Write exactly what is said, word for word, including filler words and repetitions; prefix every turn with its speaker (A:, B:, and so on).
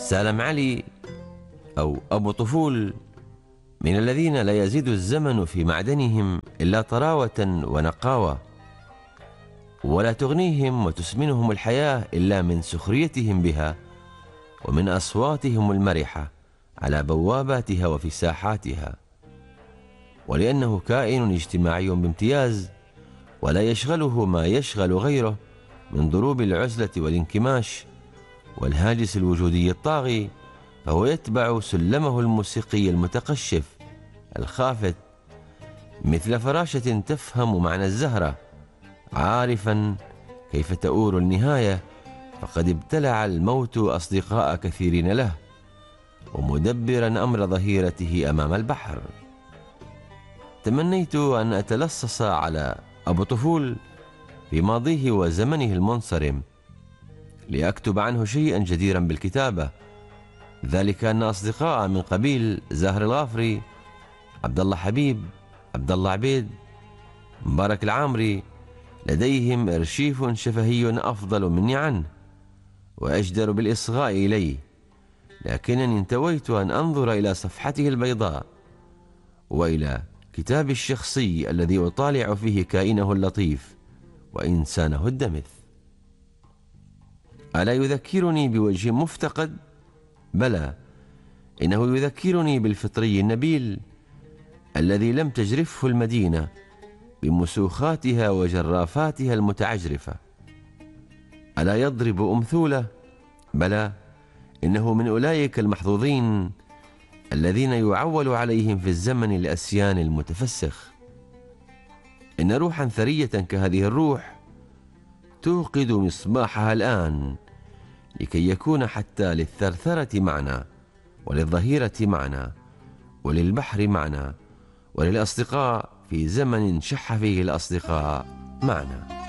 A: سالم علي أو أبو طفول من الذين لا يزيد الزمن في معدنهم إلا طراوة ونقاوة، ولا تغنيهم وتسمنهم الحياة إلا من سخريتهم بها ومن أصواتهم المرحة على بواباتها وفي ساحاتها. ولأنه كائن اجتماعي بامتياز، ولا يشغله ما يشغل غيره من ضروب العزلة والانكماش والهاجس الوجودي الطاغي، فهو يتبع سلمه الموسيقي المتقشف الخافت مثل فراشة تفهم معنى الزهرة، عارفا كيف تؤور النهاية، فقد ابتلع الموت أصدقاء كثيرين له، ومدبرا أمر ظهيرته أمام البحر. تمنيت أن أتلصص على أبو طفول في ماضيه وزمنه المنصرم لأكتب عنه شيئا جديرا بالكتابة، ذلك أن أصدقاء من قبيل زاهر الغافري، عبد الله حبيب، عبد الله عبيد، مبارك العامري لديهم أرشيف شفهي أفضل مني عنه وأجدر بالإصغاء إليه، لكنني انتويت أن أنظر إلى صفحته البيضاء وإلى كتابي الشخصي الذي أطالع فيه كائنه اللطيف وإنسانه الدمث. ألا يذكرني بوجه مفتقد؟ بلى، إنه يذكرني بالفطري النبيل الذي لم تجرفه المدينة بمسوخاتها وجرافاتها المتعجرفة. ألا يضرب أمثولة؟ بلى، إنه من أولئك المحظوظين الذين يعول عليهم في الزمن الأسيان المتفسخ. إن روحا ثرية كهذه الروح توقد مصباحها الآن لكي يكون حتى للثرثرة معنى، وللظهيرة معنى، وللبحر معنى، وللأصدقاء في زمن شح فيه الأصدقاء معنى.